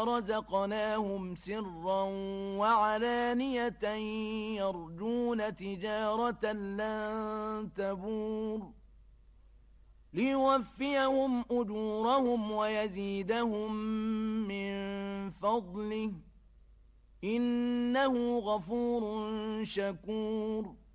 رزقناهم سرا وعلانية يرجون تجارة لن تبور ليوفيهم أجورهم ويزيدهم من فضله إنه غفور شكور